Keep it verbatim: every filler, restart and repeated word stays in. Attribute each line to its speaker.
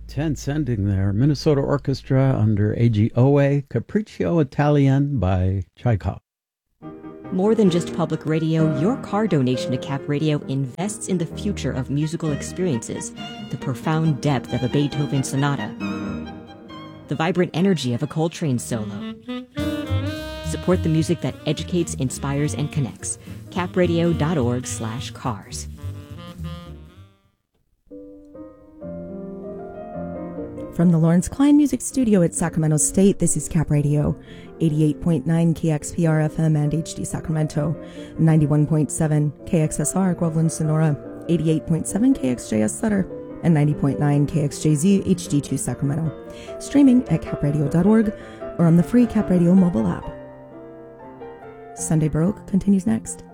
Speaker 1: tense ending there. Minnesota Orchestra under A G Owe, Capriccio Italian by Tchaikovsky.
Speaker 2: More than just public radio, your car donation to Cap Radio invests in the future of musical experiences, the profound depth of a Beethoven sonata, the vibrant energy of a Coltrane solo. Support the music that educates, inspires, and connects. capradio.org slash cars.
Speaker 3: From the Lawrence Klein Music Studio at Sacramento State, this is Cap Radio, eighty-eight point nine K X P R F M and H D Sacramento, ninety-one point seven K X S R Groveland Sonora, eighty-eight point seven K X J S Sutter, and ninety point nine K X J Z H D two Sacramento. Streaming at capradio dot org or on the free Cap Radio mobile app. Sunday Baroque continues next.